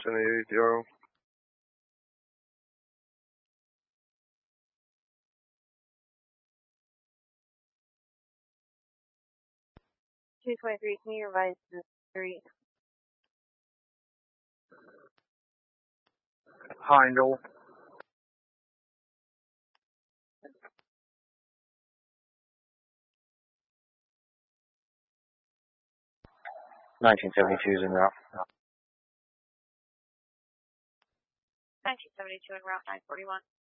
880. 223, can you revise the street? Heindel. $1972 en route. 1972 en route 941.